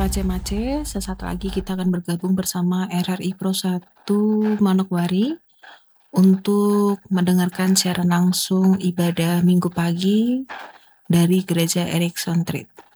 Mace-Mace, sesaat lagi kita akan bergabung bersama RRI Pro 1 Manokwari untuk mendengarkan siaran langsung ibadah Minggu pagi dari Gereja Erikson Street.